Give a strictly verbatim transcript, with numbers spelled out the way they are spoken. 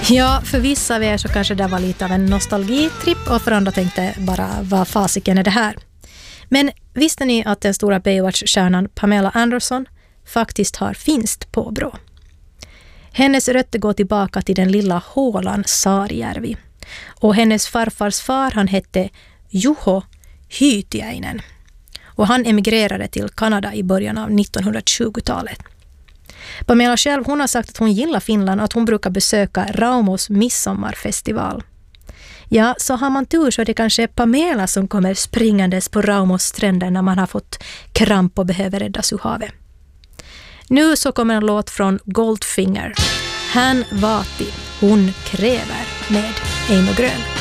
Ja, för vissa av er så kanske det var lite av en nostalgitripp och för andra tänkte bara, vad fasiken är det här? Men visste ni att den stora Baywatch-stjärnan Pamela Anderson faktiskt har finskt påbrå? Hennes rötter går tillbaka till den lilla hålan Saarijärvi. Och hennes farfars far, han hette Juho Hytiäinen. Och han emigrerade till Kanada i början av nittonhundratjugotalet. Pamela själv, hon har sagt att hon gillar Finland och att hon brukar besöka Raumos midsommarfestival. Ja, så har man tur så är det kanske Pamela som kommer springandes på Raumos stränder när man har fått kramp och behöver räddas ur havet. Nu så kommer en låt från Goldfinger. Han Vati, hon kräver med Eino Grön.